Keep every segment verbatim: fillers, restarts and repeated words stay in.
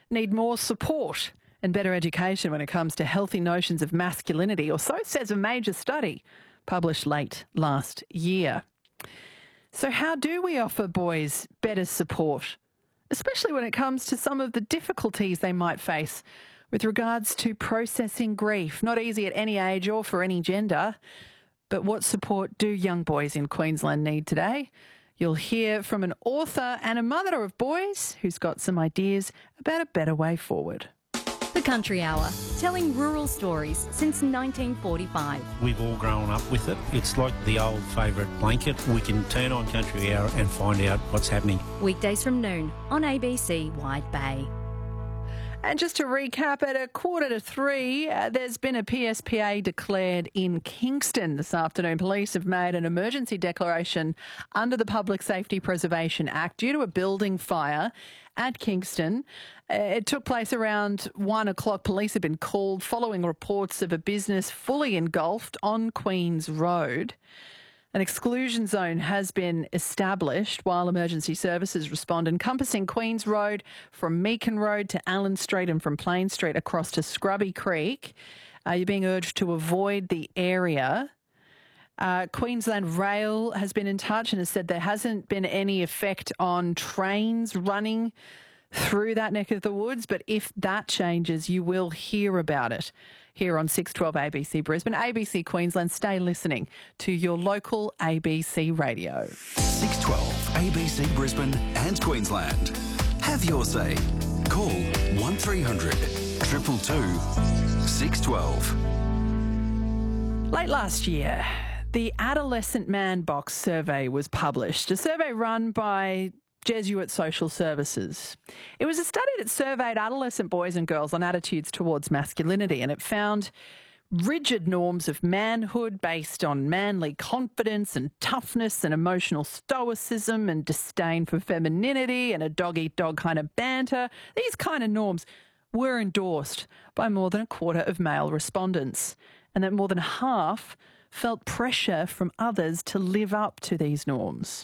need more support and better education when it comes to healthy notions of masculinity, or so says a major study published late last year. So how do we offer boys better support, especially when it comes to some of the difficulties they might face with regards to processing grief? Not easy at any age or for any gender. But what support do young boys in Queensland need today? You'll hear from an author and a mother of boys who's got some ideas about a better way forward. The Country Hour, telling rural stories since nineteen forty-five. We've all grown up with it. It's like the old favourite blanket. We can turn on Country Hour and find out what's happening. Weekdays from noon on A B C Wide Bay. And just to recap, at a quarter to three, uh, there's been a P S P A declared in Kingston this afternoon. Police have made an emergency declaration under the Public Safety Preservation Act due to a building fire at Kingston. Uh, it took place around one o'clock. Police have been called following reports of a business fully engulfed on Queen's Road. An exclusion zone has been established while emergency services respond, encompassing Queen's Road from Meakin Road to Allen Street and from Plain Street across to Scrubby Creek. Uh, you're being urged to avoid the area. Uh, Queensland Rail has been in touch and has said there hasn't been any effect on trains running through that neck of the woods, but if that changes, you will hear about it here on six twelve A B C Brisbane. A B C Queensland, stay listening to your local A B C radio. six twelve A B C Brisbane and Queensland. Have your say. Call one three hundred two two two six twelve. Late last year, the Adolescent Man Box survey was published, a survey run by Jesuit Social Services. It was a study that surveyed adolescent boys and girls on attitudes towards masculinity, and it found rigid norms of manhood based on manly confidence and toughness and emotional stoicism and disdain for femininity and a dog-eat-dog kind of banter. These kind of norms were endorsed by more than a quarter of male respondents, and that more than half felt pressure from others to live up to these norms.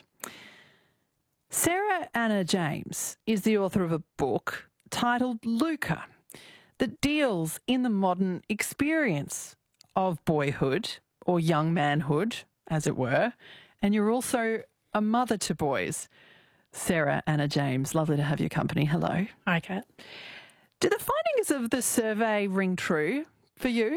Sarah Anna James is the author of a book titled Luca that deals in the modern experience of boyhood, or young manhood, as it were, and you're also a mother to boys. Sarah Anna James, lovely to have your company. Hello. Hi, Kat. Do the findings of the survey ring true for you?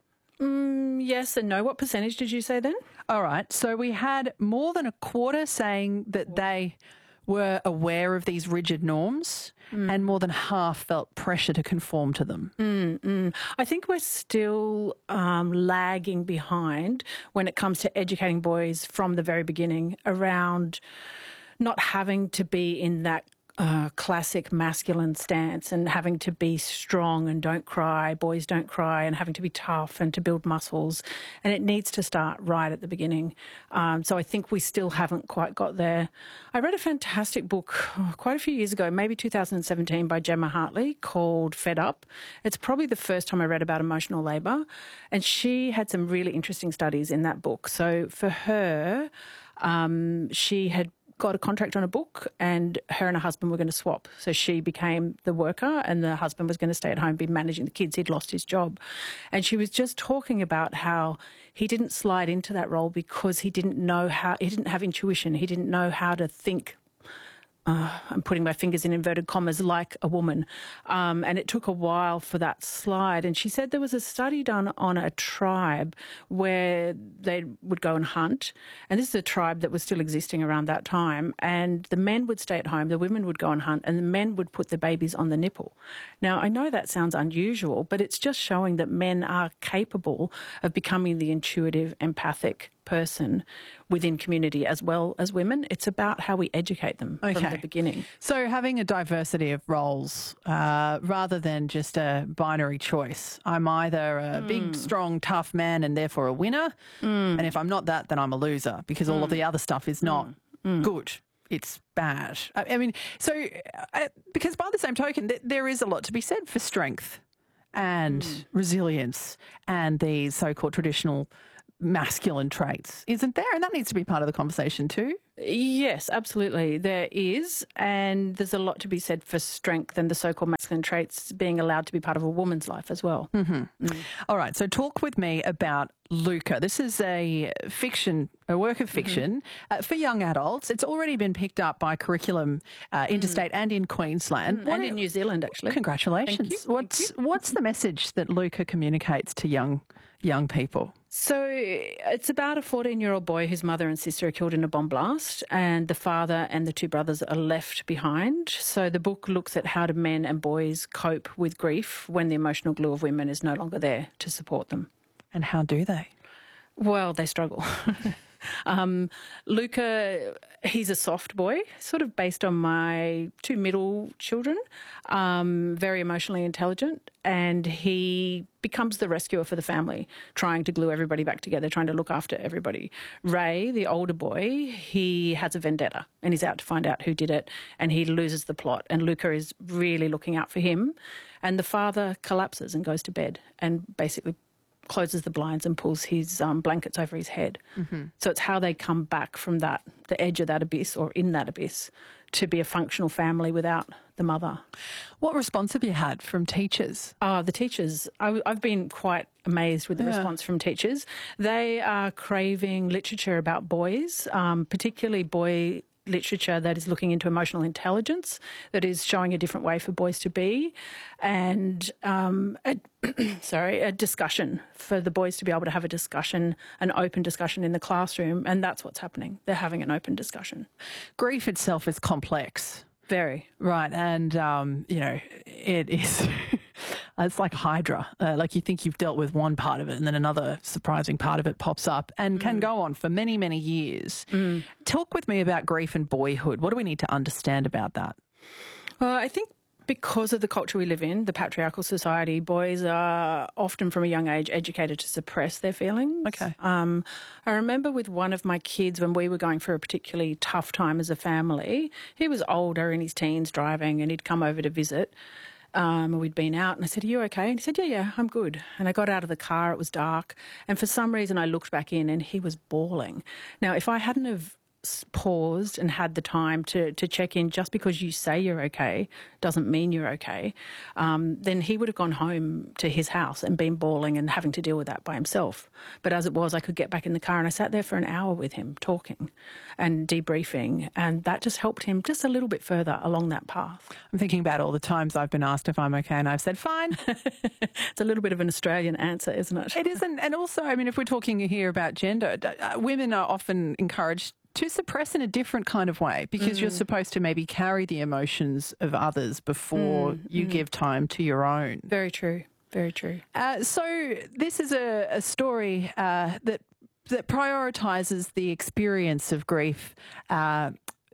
Mm, yes and no. What percentage did you say then? All right. So we had more than a quarter saying that they were aware of these rigid norms, mm. and more than half felt pressure to conform to them. Mm, mm. I think we're still um, lagging behind when it comes to educating boys from the very beginning around not having to be in that Uh, classic masculine stance and having to be strong and don't cry, boys don't cry, and having to be tough and to build muscles. And it needs to start right at the beginning. Um, so I think we still haven't quite got there. I read a fantastic book oh, quite a few years ago, maybe two thousand seventeen, by Gemma Hartley, called Fed Up. It's probably the first time I read about emotional labour. And she had some really interesting studies in that book. So for her, um, she had got a contract on a book, and her and her husband were going to swap. So she became the worker and the husband was going to stay at home, be managing the kids. He'd lost his job. And she was just talking about how he didn't slide into that role because he didn't know how, he didn't have intuition. He didn't know how to think. Uh, I'm putting my fingers in inverted commas, like a woman. Um, and it took a while for that slide. And she said there was a study done on a tribe where they would go and hunt. And this is a tribe that was still existing around that time. And the men would stay at home, the women would go and hunt, and the men would put the babies on the nipple. Now, I know that sounds unusual, but it's just showing that men are capable of becoming the intuitive, empathic person within community as well as women. It's about how we educate them okay. from the beginning. So having a diversity of roles uh, rather than just a binary choice. I'm either a mm. big, strong, tough man and therefore a winner, mm. and if I'm not that, then I'm a loser because mm. all of the other stuff is not mm. good. It's bad. I, I mean, so uh, because by the same token, th- there is a lot to be said for strength and mm. resilience and these so-called traditional masculine traits, isn't there? And that needs to be part of the conversation too. Yes, absolutely. There is. And there's a lot to be said for strength and the so-called masculine traits being allowed to be part of a woman's life as well. Mm-hmm. Mm. All right. So talk with me about Luca. This is a fiction, a work of fiction mm-hmm. uh, for young adults. It's already been picked up by curriculum uh, interstate mm. and in Queensland. Mm, and in New Zealand, actually. Congratulations. What's, what's the message that Luca communicates to young young people? So it's about a fourteen-year-old boy whose mother and sister are killed in a bomb blast, and the father and the two brothers are left behind. So the book looks at how do men and boys cope with grief when the emotional glue of women is no longer there to support them. And how do they? Well, they struggle. Um, Luca, he's a soft boy, sort of based on my two middle children, um, very emotionally intelligent, and he becomes the rescuer for the family, trying to glue everybody back together, trying to look after everybody. Ray, the older boy, he has a vendetta and he's out to find out who did it, and he loses the plot, and Luca is really looking out for him, and the father collapses and goes to bed and basically closes the blinds and pulls his um, blankets over his head. Mm-hmm. So it's how they come back from that, the edge of that abyss or in that abyss, to be a functional family without the mother. What response have you had from teachers? Uh, the teachers, I, I've been quite amazed with the yeah. response from teachers. They are craving literature about boys, um, particularly boy literature that is looking into emotional intelligence, that is showing a different way for boys to be, and um, a, sorry, a discussion for the boys to be able to have a discussion, an open discussion in the classroom, and that's what's happening. They're having an open discussion. Grief itself is complex. Very. Right, and, um, you know, it is... It's like Hydra. Uh, like you think you've dealt with one part of it and then another surprising part of it pops up and mm. can go on for many, many years. Mm. Talk with me about grief and boyhood. What do we need to understand about that? Well, I think because of the culture we live in, the patriarchal society, boys are often from a young age educated to suppress their feelings. Okay. Um, I remember with one of my kids when we were going through a particularly tough time as a family, he was older in his teens driving and he'd come over to visit. Um, we'd been out and I said, are you okay? And he said, yeah, yeah, I'm good. And I got out of the car, it was dark. And for some reason I looked back in and he was bawling. Now, if I hadn't have paused and had the time to, to check in, just because you say you're okay doesn't mean you're okay, um, then he would have gone home to his house and been bawling and having to deal with that by himself. But as it was, I could get back in the car and I sat there for an hour with him talking and debriefing, and that just helped him just a little bit further along that path. I'm thinking about all the times I've been asked if I'm okay and I've said fine. It's a little bit of an Australian answer, isn't it? It isn't. And also, I mean, if we're talking here about gender, uh, women are often encouraged to suppress in a different kind of way, because mm. you're supposed to maybe carry the emotions of others before mm, you mm. give time to your own. Very true. Very true. Uh, so this is a, a story uh, that that prioritises the experience of grief uh,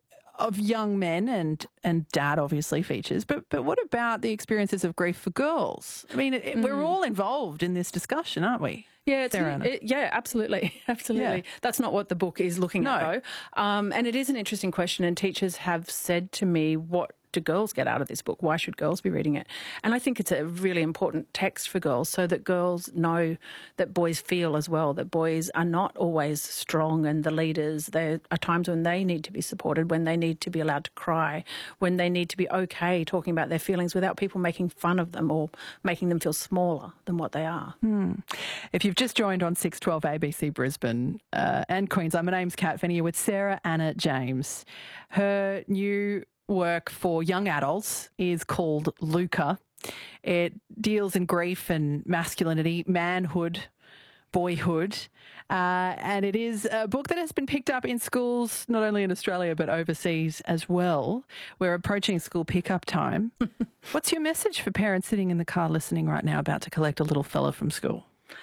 of young men, and and dad obviously features. But but what about the experiences of grief for girls? I mean, it, mm. we're all involved in this discussion, aren't we? Yeah, it's, it, yeah, absolutely, absolutely. Yeah. That's not what the book is looking no. at, though. Um, and it is an interesting question, and teachers have said to me, what do girls get out of this book? Why should girls be reading it? And I think it's a really important text for girls, so that girls know that boys feel as well, that boys are not always strong and the leaders. There are times when they need to be supported, when they need to be allowed to cry, when they need to be okay talking about their feelings without people making fun of them or making them feel smaller than what they are. Hmm. If you've just joined on six twelve A B C Brisbane uh, and Queensland, my name's Kat Fenny with Sarah Anna James. Her new work for young adults is called Luca. It deals in grief and masculinity, manhood, boyhood, uh, and it is a book that has been picked up in schools not only in Australia but overseas as well. We're approaching school pickup time. What's your message for parents sitting in the car listening right now about to collect a little fella from school?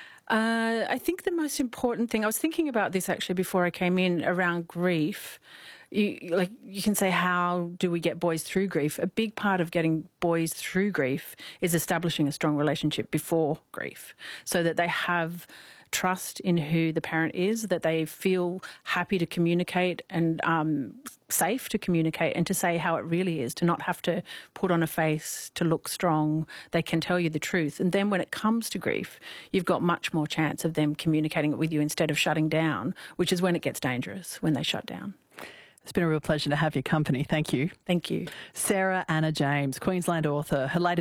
Uh, I think the most important thing, I was thinking about this actually before I came in, around grief. You, like you can say, how do we get boys through grief? A big part of getting boys through grief is establishing a strong relationship before grief, so that they have trust in who the parent is, that they feel happy to communicate and um, safe to communicate and to say how it really is, to not have to put on a face to look strong. They can tell you the truth. And then when it comes to grief, you've got much more chance of them communicating it with you instead of shutting down, which is when it gets dangerous, when they shut down. It's been a real pleasure to have your company. Thank you. Thank you. Sarah Anna James, Queensland author. Her latest